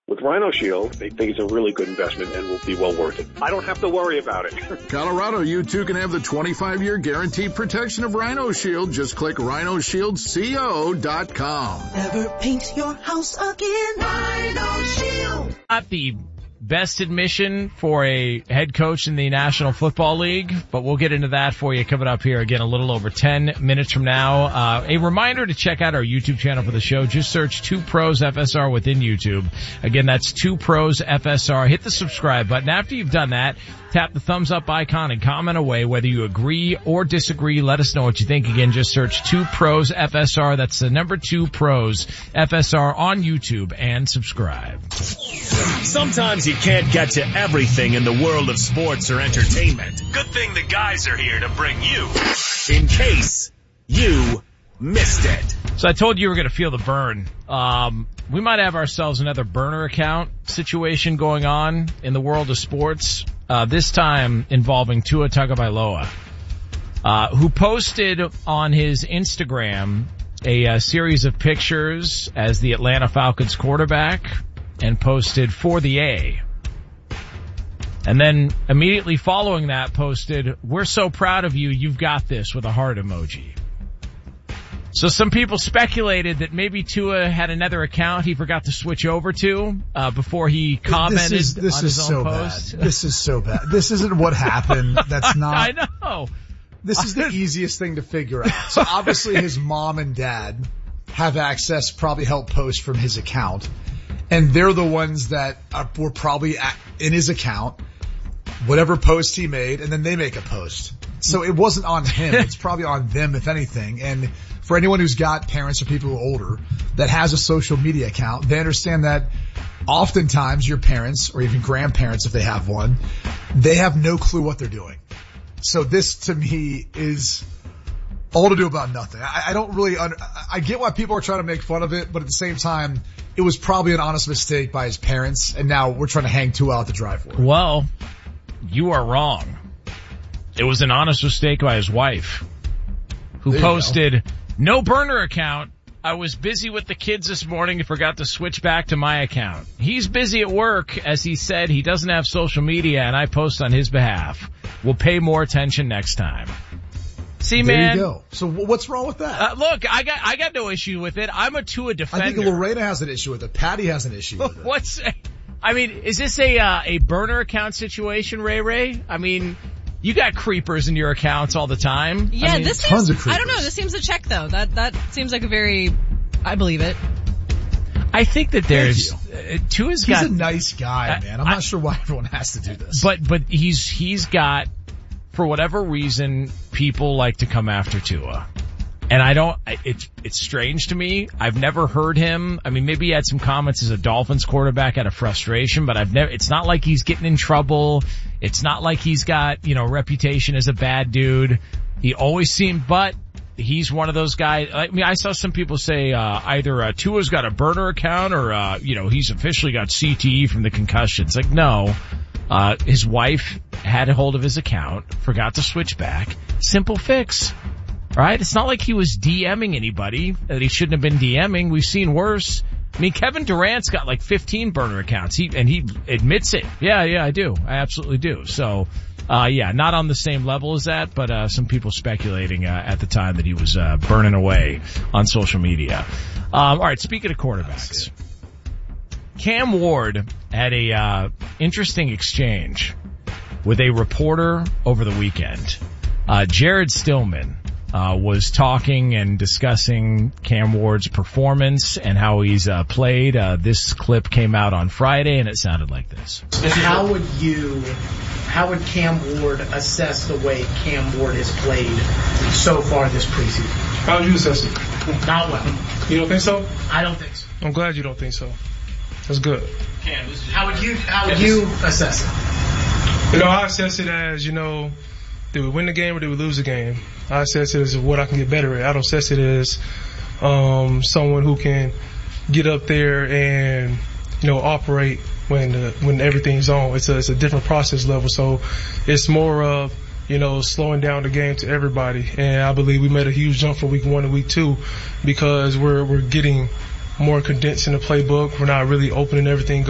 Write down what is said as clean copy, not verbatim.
With Rhino Shield, they think it's a really good investment and will be well worth it. I don't have to worry about it. Colorado, you too can have the 25-year guaranteed protection of Rhino Shield. Just click rhinoshieldco.com. Never paint your house again. Rhino Shield. Not the best admission for a head coach in the National Football League, but we'll get into that for you coming up here again a little over 10 minutes from now. A reminder to check out our YouTube channel for the show. Just search 2 Pros FSR within YouTube. Again, that's 2 Pros FSR. Hit the subscribe button. After you've done that, tap the thumbs up icon and comment away whether you agree or disagree. Let us know what you think. Again, just search 2 Pros FSR. That's the number 2 Pros FSR on YouTube and subscribe. Sometimes you can't get to everything in the world of sports or entertainment. Good thing the guys are here to bring you in case you missed it. So I told you we were going to feel the burn. We might have ourselves another burner account situation going on in the world of sports. This time involving Tua Tagovailoa, who posted on his Instagram a series of pictures as the Atlanta Falcons quarterback and posted for the A. And then immediately following that posted, "We're so proud of you, you've got this," with a heart emoji. So some people speculated that maybe Tua had another account he forgot to switch over to before he commented on his own post. This is so bad. This isn't what happened. That's not. I know. This is the easiest thing to figure out. So obviously his mom and dad have access, probably help post from his account. And they're the ones that were probably in his account, whatever post he made, and then they make a post. So it wasn't on him. It's probably on them, if anything. And for anyone who's got parents or people who are older that has a social media account, they understand that oftentimes your parents or even grandparents, if they have one, they have no clue what they're doing. So this to me is all to do about nothing. I don't really, I get why people are trying to make fun of it, but at the same time, it was probably an honest mistake by his parents, and now we're trying to hang Tua out the drive for it. Well, you are wrong. It was an honest mistake by his wife, who posted, "No burner account. I was busy with the kids this morning and forgot to switch back to my account. He's busy at work. As he said, he doesn't have social media, and I post on his behalf. We'll pay more attention next time." See, man. There you go. So what's wrong with that? Look, I got no issue with it. I'm a Tua defender. I think Lorena has an issue with it. Patty has an issue with it. Is this a burner account situation, Ray? I mean, you got creepers in your accounts all the time. Yeah, this seems, tons of creepers. I don't know, this seems a check though. That seems like I believe it. I think that there's, Tua's got. He's a nice guy, man. I'm not sure why everyone has to do this. But he's got, for whatever reason, people like to come after Tua. And it's strange to me. I've never heard him. I mean, maybe he had some comments as a Dolphins quarterback out of frustration, but it's not like he's getting in trouble. It's not like he's got, a reputation as a bad dude. He always seemed, but he's one of those guys. I mean, I saw some people say, either, Tua's got a burner account or, he's officially got CTE from the concussion. It's like, no. His wife had a hold of his account, forgot to switch back. Simple fix. Right? It's not like he was DMing anybody that he shouldn't have been DMing. We've seen worse. I mean, Kevin Durant's got like 15 burner accounts. He admits it. Yeah, I do. I absolutely do. So, not on the same level as that, but, some people speculating, at the time that he was, burning away on social media. Alright, speaking of quarterbacks. Cam Ward had a, interesting exchange with a reporter over the weekend. Jared Stillman, was talking and discussing Cam Ward's performance and how he's played. This clip came out on Friday and it sounded like this. How would Cam Ward assess the way Cam Ward has played so far this preseason? How would you assess it? Not well. You don't think so? I don't think so. I'm glad you don't think so. That's good. How would you assess it? I assess it as, did we win the game or did we lose the game? I assess it as what I can get better at. I don't assess it as someone who can get up there and operate when everything's on. It's a different process level, so it's more of slowing down the game to everybody. And I believe we made a huge jump from week 1 to week 2 because we're getting more condensed in the playbook. We're not really opening everything